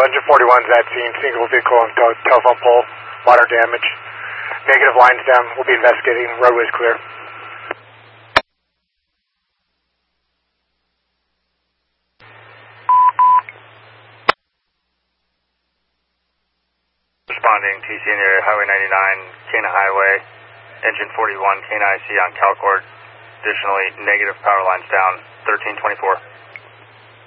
engine 41's at scene, single vehicle and telephone pole, water damage. Negative lines down, we'll be investigating, roadway's clear. Responding, TC in area, Highway 99, Cana Highway, engine 41, Cana IC on Calcord. Additionally, negative power lines down, 1324.